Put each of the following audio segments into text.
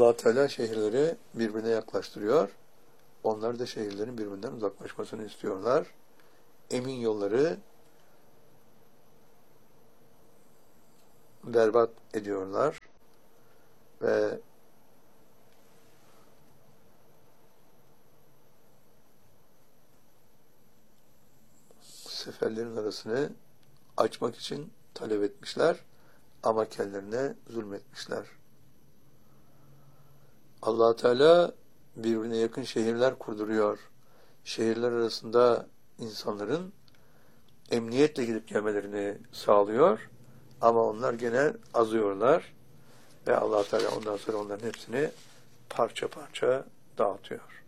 Allah Teala şehirleri birbirine yaklaştırıyor. Onlar da şehirlerin birbirinden uzaklaşmasını istiyorlar. Emin yolları berbat ediyorlar ve seferlerin arasını açmak için talep etmişler ama kendilerine zulmetmişler. Allah Teala birbirine yakın şehirler kurduruyor. Şehirler arasında insanların emniyetle gidip gelmelerini sağlıyor ama onlar gene azıyorlar ve Allah Teala ondan sonra onların hepsini parça parça dağıtıyor.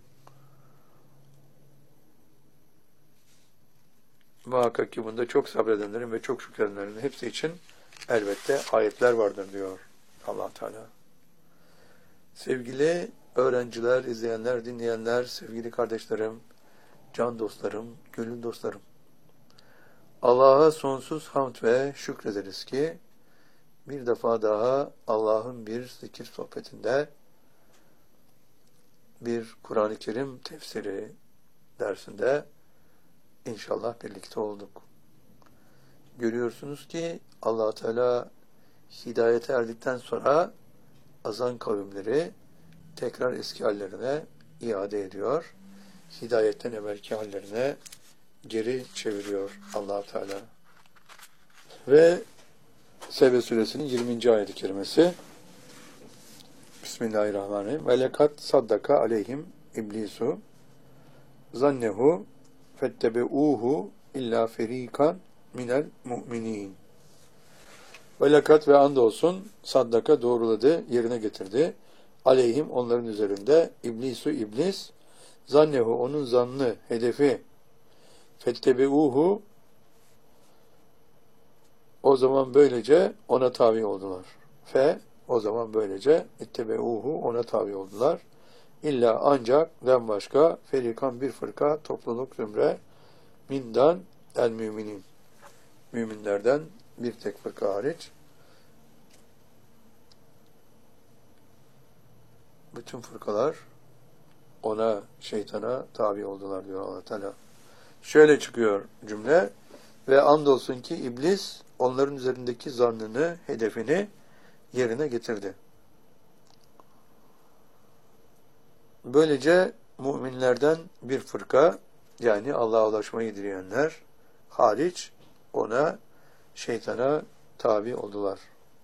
Muhakkak ki bunda çok sabredenlerin ve çok şükredenlerin hepsi için elbette ayetler vardır diyor Allah Teala. Sevgili öğrenciler, izleyenler, dinleyenler, sevgili kardeşlerim, can dostlarım, gönül dostlarım. Allah'a sonsuz hamd ve şükrederiz ki bir defa daha Allah'ın bir zikir sohbetinde, bir Kur'an-ı Kerim tefsiri dersinde İnşallah birlikte olduk. Görüyorsunuz ki Allah Teala hidayete erdikten sonra azan kavimleri tekrar eski hallerine iade ediyor. Hidayetten evvelki hallerine geri çeviriyor Allah Teala. Ve Sebe suresinin 20. ayet-i kerimesi. Bismillahirrahmanirrahim. Ve lekad saddaka aleyhim iblisu zannehu fettebe'uhu illa ferikan minel mu'minin. Velakat ve andolsun saddaka doğruladı, yerine getirdi. Aleyhim onların üzerinde iblis zannehu onun zannı, hedefi fettebe'uhu o zaman böylece ona tabi oldular. O zaman böylece ittebe'uhu ona tabi oldular. İlla ancak den başka ferikan bir fırka, topluluk, zümre mindan el müminin. Müminlerden bir tek fırka hariç bütün fırkalar ona, şeytana tabi oldular diyor Allah Teala. Şöyle çıkıyor cümle ve andolsun ki iblis onların üzerindeki zannını, hedefini yerine getirdi. Böylece müminlerden bir fırka, yani Allah'a ulaşmayı dileyenler hariç ona, şeytana tabi oldular.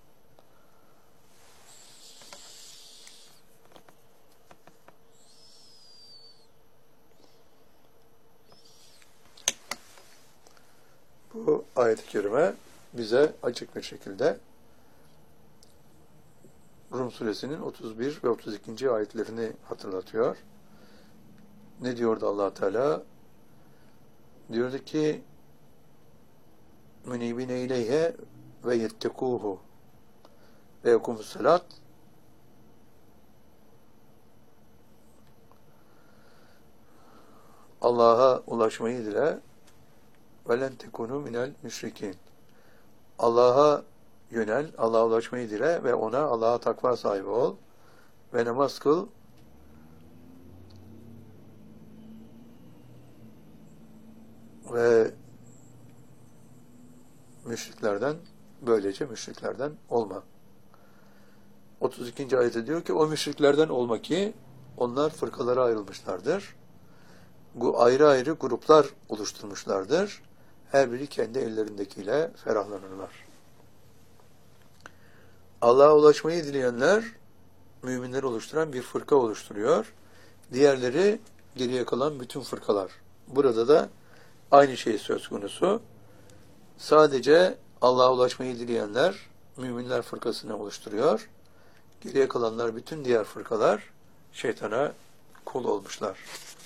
Bu ayet-i kerime bize açık bir şekilde Rum suresinin 31 ve 32. ayetlerini hatırlatıyor. Ne diyordu Allah Teala? Diyordu ki münibine ileyhe ve yettekuhu ve yekumus salat Allah'a ulaşmayı dile ve len tekunu minel müşrikin. Allah'a yönel, Allah'a ulaşmayı dile ve ona, Allah'a takva sahibi ol ve namaz kıl ve böylece müşriklerden olma. 32. ayette diyor ki o müşriklerden olma ki onlar fırkalara ayrılmışlardır. Bu ayrı ayrı gruplar oluşturmuşlardır. Her biri kendi ellerindekiyle ferahlanırlar. Allah'a ulaşmayı dileyenler müminleri oluşturan bir fırka oluşturuyor. Diğerleri geriye kalan bütün fırkalar. Burada da aynı şey söz konusu. Sadece Allah'a ulaşmayı dileyenler müminler fırkasını oluşturuyor. Geriye kalanlar bütün diğer fırkalar şeytana kul olmuşlar.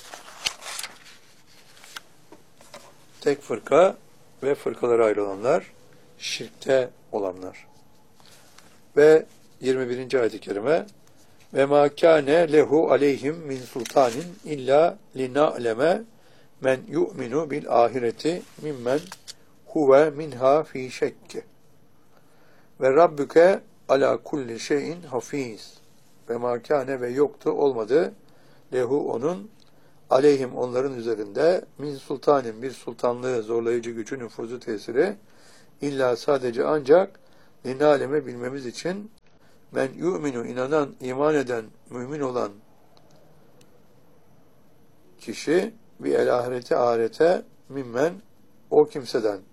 Tek fırka ve fırkalara ayrılanlar şirkte olanlar. Ve 21. ayet-i kerime ve ma kâne lehu aleyhim min sultanin illa lina'leme men yu'minu bil ahireti mimmen huve minha fi şekke ve rabbuke ala kulli şeyin hafiz. Ve makâne ve yoktu, olmadı. Lehu onun, aleyhim onların üzerinde, min sultanin bir sultanlığı, zorlayıcı gücü, nüfuzu, tesiri, illa sadece ancak linaleme bilmemiz için men yu'minu inanan, iman eden, mümin olan kişi bir el ahirete, ahirete mimmen o kimseden